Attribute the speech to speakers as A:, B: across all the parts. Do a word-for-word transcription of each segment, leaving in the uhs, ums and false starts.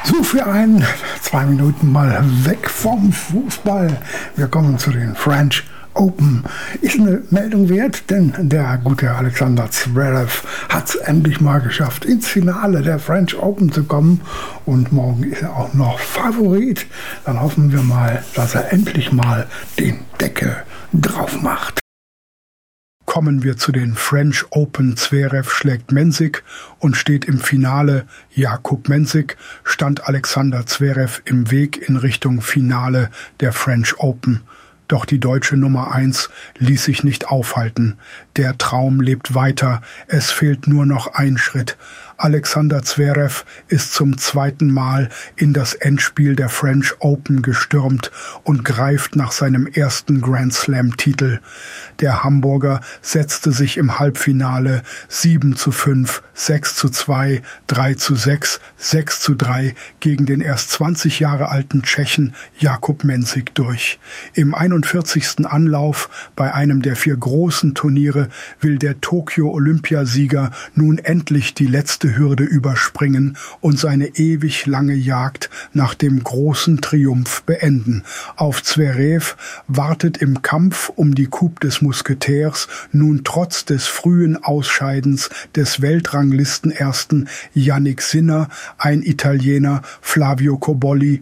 A: So, für ein, zwei Minuten mal weg vom Fußball. Wir kommen zu den French Open. Ist eine Meldung wert, denn der gute Alexander Zverev hat es endlich mal geschafft, ins Finale der French Open zu kommen. Und morgen ist er auch noch Favorit. Dann hoffen wir mal, dass er endlich mal den Deckel drauf macht. Kommen wir zu den French Open. Zverev schlägt Mensik und steht im Finale. Jakub Mensik stand Alexander Zverev im Weg in Richtung Finale der French Open. Doch die deutsche Nummer eins ließ sich nicht aufhalten. Der Traum lebt weiter. Es fehlt nur noch ein Schritt. Alexander Zverev ist zum zweiten Mal in das Endspiel der French Open gestürmt und greift nach seinem ersten Grand Slam-Titel. Der Hamburger setzte sich im Halbfinale sieben zu fünf, sechs zu zwei, drei zu sechs, sechs zu drei gegen den erst zwanzig Jahre alten Tschechen Jakub Mensik durch. Im einundvierzigsten Anlauf bei einem der vier großen Turniere will der Tokio-Olympiasieger nun endlich die letzte Hürde überspringen und seine ewig lange Jagd nach dem großen Triumph beenden. Auf Zverev wartet im Kampf um die Coupe des Mousquetaires nun trotz des frühen Ausscheidens des Weltranglistenersten Jannik Sinner ein Italiener Flavio Cobolli.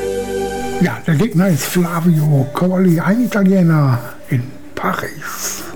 A: Ja, der Gegner ist Flavio Cobolli, ein Italiener in Paris.